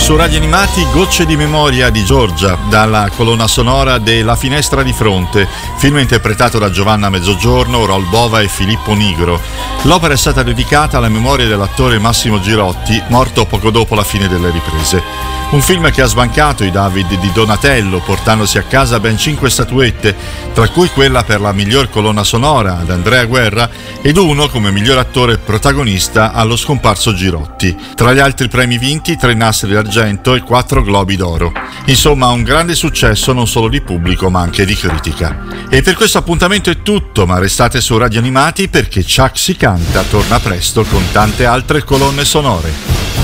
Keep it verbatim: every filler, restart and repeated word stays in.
Su Radio Animati Gocce di memoria di Giorgia, dalla colonna sonora de La finestra di fronte, film interpretato da Giovanna Mezzogiorno, Raul Bova e Filippo Nigro. L'opera è stata dedicata alla memoria dell'attore Massimo Girotti, morto poco dopo la fine delle riprese. Un film che ha sbancato i David di Donatello, portandosi a casa ben cinque statuette, tra cui quella per la miglior colonna sonora ad Andrea Guerra ed uno come miglior attore protagonista allo scomparso Girotti. Tra gli altri premi vinti, tre nastri d'argento e quattro globi d'oro. Insomma, un grande successo non solo di pubblico ma anche di critica. E per questo appuntamento è tutto, ma restate su Radio Animati perché Chuck si canta torna presto con tante altre colonne sonore.